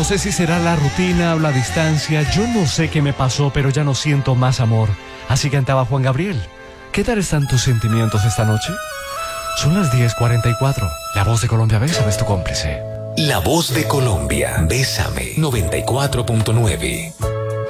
sé si será la rutina o la distancia, yo no sé qué me pasó, pero ya no siento más amor. Así cantaba Juan Gabriel. ¿Qué tal están tus sentimientos esta noche? Son las 10:44. La Voz de Colombia, Bésame es tu cómplice. La Voz de Colombia, Bésame 94.9.